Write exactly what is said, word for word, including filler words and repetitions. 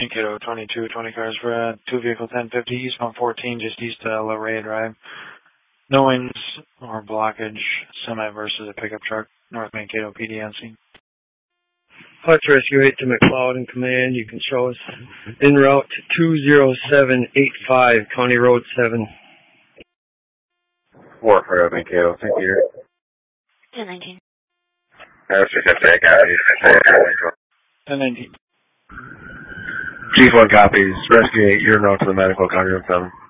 Mankato twenty-two, twenty cars for uh, two vehicle ten fifty, eastbound fourteen, just east of La Rea Drive. No winds or blockage, semi versus a pickup truck, North Mankato P D on scene. Parts Rescue eight to McLeod in command. You can show us en route to two zero seven eight five, County Road seven. Four for Mankato, thank you. ten nineteen. That's certificate, copies. ten nineteen. Chief one copies. Rescue eight, you're en route to the medical, County Road seven.